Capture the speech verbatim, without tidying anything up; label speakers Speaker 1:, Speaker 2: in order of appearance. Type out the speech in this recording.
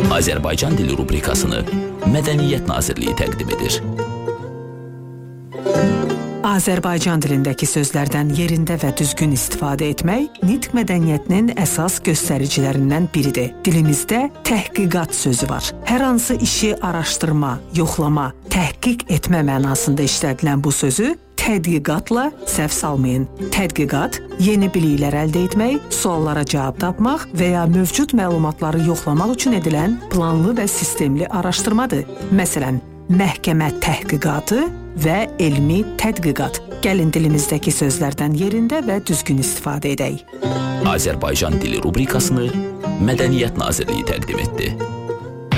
Speaker 1: Azərbaycan dili rubrikasını Mədəniyyət Nazirliyi təqdim edir.
Speaker 2: Azərbaycan dilindəki sözlərdən yerində və düzgün istifadə etmək nitq mədəniyyətinin əsas göstəricilərindən biridir. Dilimizdə təhqiqat sözü var. Hər hansı işi araşdırma, yoxlama, təhqiq etmə mənasında işlədilən bu sözü tədqiqatla səhv salmayın. Tədqiqat, yeni biliklər əldə etmək, suallara cavab tapmaq və ya mövcud məlumatları yoxlamaq üçün edilən planlı və sistemli araşdırmadır. Məsələn, məhkəmə təhqiqatı və elmi tədqiqat. Gəlin dilimizdəki sözlərdən yerində və düzgün istifadə edək.
Speaker 1: Azərbaycan dili rubrikasını Mədəniyyət Nazirliyi təqdim etdi.